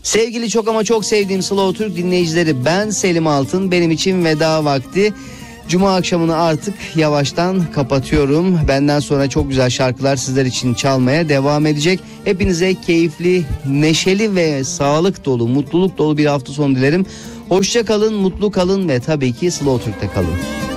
Sevgili çok ama çok sevdiğim Slow Türk dinleyicileri, ben Selim Altın. Benim için veda vakti. Cuma akşamını artık yavaştan kapatıyorum. Benden sonra çok güzel şarkılar sizler için çalmaya devam edecek. Hepinize keyifli, neşeli ve sağlık dolu, mutluluk dolu bir hafta sonu dilerim. Hoşça kalın, mutlu kalın ve tabii ki Slow Türk'te kalın.